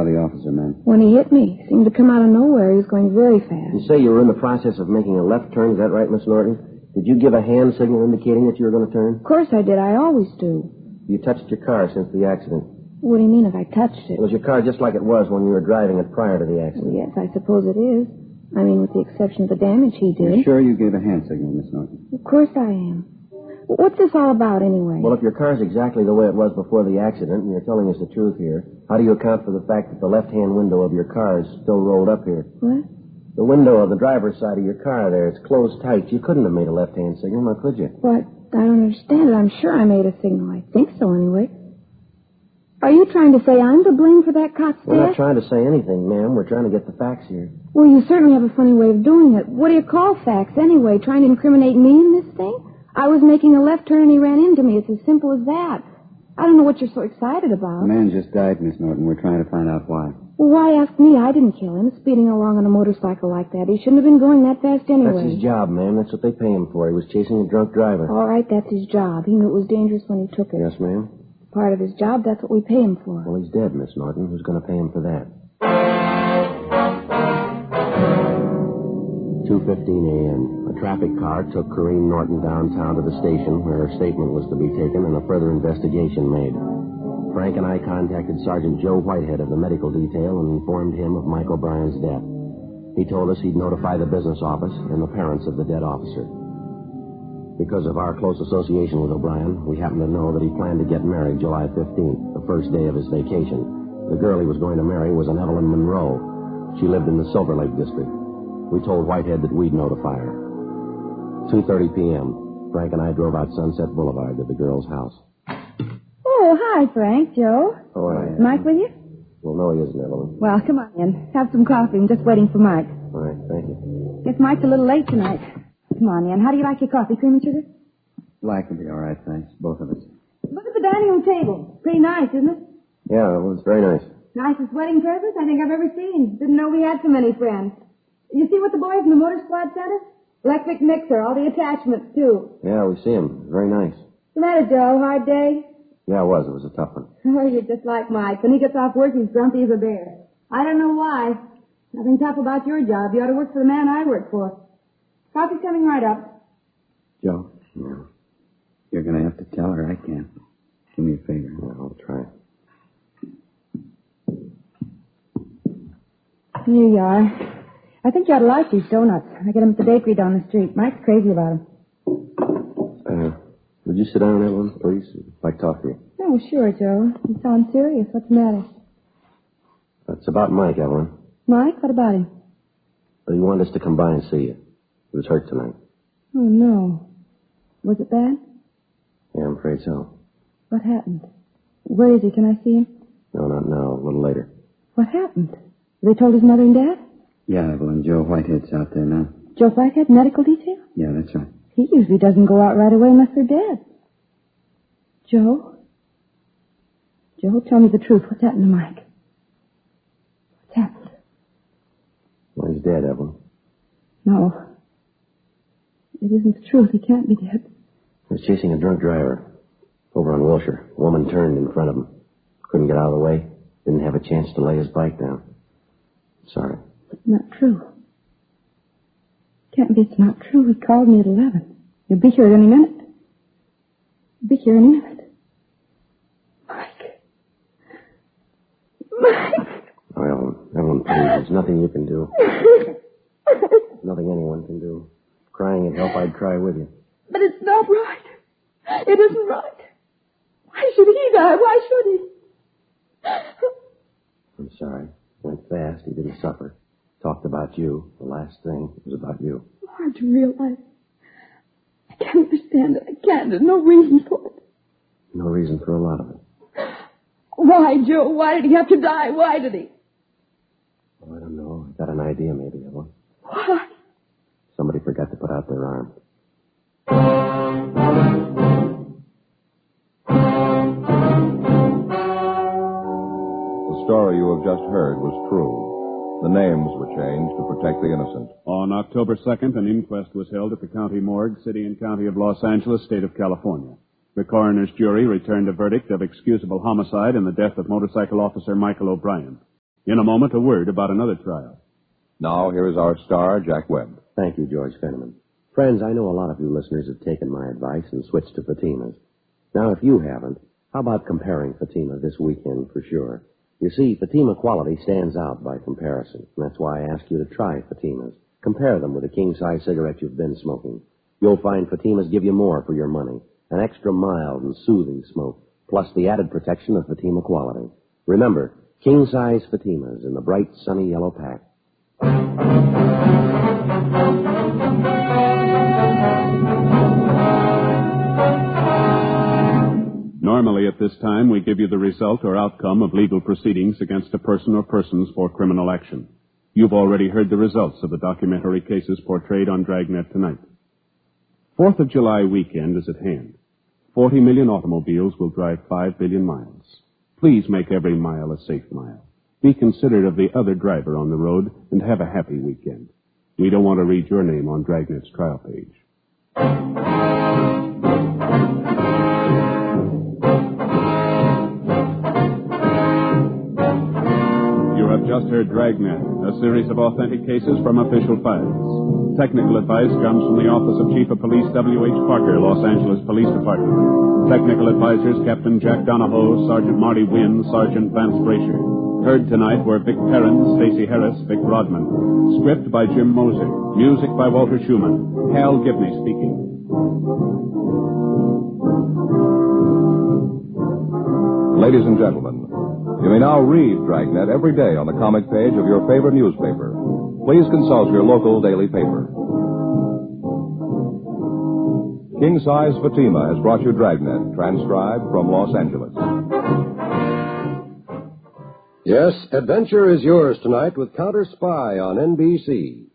The officer, man. When he hit me, seemed to come out of nowhere. He was going very fast. You say you were in the process of making a left turn. Is that right, Miss Norton? Did you give a hand signal indicating that you were going to turn? Of course I did. I always do. You touched your car since the accident. What do you mean if I touched it? Was your car just like it was when you were driving it prior to the accident? Yes, I suppose it is. I mean, with the exception of the damage he did. You're sure you gave a hand signal, Miss Norton? Of course I am. What's this all about, anyway? Well, if your car's exactly the way it was before the accident, and you're telling us the truth here, how do you account for the fact that the left-hand window of your car is still rolled up here? What? The window of the driver's side of your car there, it's closed tight. You couldn't have made a left-hand signal, now could you? What? I don't understand it. I'm sure I made a signal. I think so, anyway. Are you trying to say I'm to blame for that cop's death? We're not trying to say anything, ma'am. We're trying to get the facts here. Well, you certainly have a funny way of doing it. What do you call facts, anyway? Trying to incriminate me in this thing? I was making a left turn and he ran into me. It's as simple as that. I don't know what you're so excited about. The man just died, Miss Norton. We're trying to find out why. Well, why ask me? I didn't kill him. Speeding along on a motorcycle like that. He shouldn't have been going that fast anyway. That's his job, ma'am. That's what they pay him for. He was chasing a drunk driver. All right, that's his job. He knew it was dangerous when he took it. Yes, ma'am. Part of his job, that's what we pay him for. Well, he's dead, Miss Norton. Who's going to pay him for that? 2:15 a.m. A traffic car took Corrine Norton downtown to the station where her statement was to be taken and a further investigation made. Frank and I contacted Sergeant Joe Whitehead of the medical detail and informed him of Mike O'Brien's death. He told us he'd notify the business office and the parents of the dead officer. Because of our close association with O'Brien, we happened to know that he planned to get married July 15th, the first day of his vacation. The girl he was going to marry was an Evelyn Monroe. She lived in the Silver Lake district. We told Whitehead that we'd notify her. 2:30 p.m. Frank and I drove out Sunset Boulevard to the girl's house. Oh, hi, Frank. Joe. Oh, hi. Is Mike with you? Well, no, he isn't, Evelyn. Well, come on in. Have some coffee. I'm just waiting for Mike. All right, thank you. Guess Mike's a little late tonight. Come on in. How do you like your coffee? Cream and sugar? Black will be all right, thanks. Both of us. Look at the dining room table. Pretty nice, isn't it? Yeah, well, it's very nice. Nicest wedding present I think I've ever seen. Didn't know we had so many friends. You see what the boys in the motor squad sent us? Electric mixer, all the attachments, too. Yeah, we see him. Very nice. What's the matter, Joe? Hard day? Yeah, it was. It was a tough one. Oh, you're just like Mike. When he gets off work, he's grumpy as a bear. I don't know why. Nothing tough about your job. You ought to work for the man I work for. Coffee's coming right up. Joe? Yeah. You're going to have to tell her I can't. Do me a favor. Yeah, I'll try. Here you are. I think you ought to like these donuts. I get them at the bakery down the street. Mike's crazy about them. Would you sit down, Evelyn, please? I'd like to talk to you. Oh, sure, Joe. You sound serious. What's the matter? It's about Mike, Evelyn. Mike? What about him? Well, he wanted us to come by and see you. He was hurt tonight. Oh, no. Was it bad? Yeah, I'm afraid so. What happened? Where is he? Can I see him? No, not now. A little later. What happened? They told his mother and dad? Yeah, Evelyn. Joe Whitehead's out there now. Joe Whitehead, medical detail? Yeah, that's right. He usually doesn't go out right away unless they're dead. Joe? Joe, tell me the truth. What's happened to Mike? What's happened? Well, he's dead, Evelyn. No. It isn't the truth. He can't be dead. He was chasing a drunk driver over on Wilshire. A woman turned in front of him. Couldn't get out of the way. Didn't have a chance to lay his bike down. Sorry. It's not true. Can't be it's not true. He called me at 11. He'll be here any minute. He'll be here any minute. Mike. Mike. Oh, Evelyn, please. There's nothing you can do. Nothing anyone can do. Crying would help. I'd cry with you. But it's not right. It isn't right. Why should he die? Why should he? I'm sorry. Went fast. He didn't suffer. Talked about you. The last thing was about you. Hard to realize. I can't understand it. I can't. There's no reason for it. No reason for a lot of it. Why, Joe? Why did he have to die? Why did he? Oh, I don't know. I've got an idea, maybe, Evelyn. Why? Somebody forgot to put out their arm. The story you have just heard was true. The names were changed to protect the innocent. On October 2nd, an inquest was held at the county morgue, city and county of Los Angeles, state of California. The coroner's jury returned a verdict of excusable homicide in the death of motorcycle officer Michael O'Brien. In a moment, a word about another trial. Now, here is our star, Jack Webb. Thank you, George Fenneman. Friends, I know a lot of you listeners have taken my advice and switched to Fatima's. Now, if you haven't, how about comparing Fatima this weekend for sure? You see, Fatima quality stands out by comparison. And that's why I ask you to try Fatima's. Compare them with the king-size cigarette you've been smoking. You'll find Fatima's give you more for your money. An extra mild and soothing smoke, plus the added protection of Fatima quality. Remember, king-size Fatima's in the bright, sunny yellow pack. Normally at this time, we give you the result or outcome of legal proceedings against a person or persons for criminal action. You've already heard the results of the documentary cases portrayed on Dragnet tonight. 4th of July weekend is at hand. 40 million automobiles will drive 5 billion miles. Please make every mile a safe mile. Be considerate of the other driver on the road and have a happy weekend. We don't want to read your name on Dragnet's trial page. You have just heard Dragnet, a series of authentic cases from official files. Technical advice comes from the Office of Chief of Police W.H. Parker, Los Angeles Police Department. Technical advisors Captain Jack Donahoe, Sergeant Marty Wynn, Sergeant Vance Brasher. Heard tonight were Vic Perrin, Stacey Harris, Vic Rodman. Script by Jim Moser. Music by Walter Schumann. Hal Gibney speaking. Ladies and gentlemen, you may now read Dragnet every day on the comic page of your favorite newspaper. Please consult your local daily paper. King Size Fatima has brought you Dragnet, transcribed from Los Angeles. Yes, adventure is yours tonight with Counter Spy on NBC.